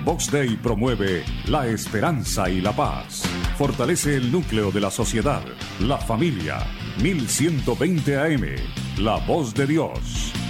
Vox Day promueve la esperanza y la paz. Fortalece el núcleo de la sociedad, la familia. 1120 AM, La Voz de Dios.